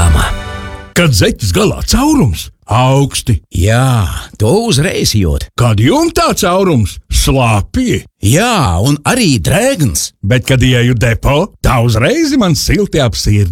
reklāmā. Kad zeķes galā caurums, augsti. Jā, to uzreiz jūt. Kad jumtā caurums, slāpji. Jā, un arī drēgns. Bet, kad ieju depo, tā uzreiz man silti ap sirdi.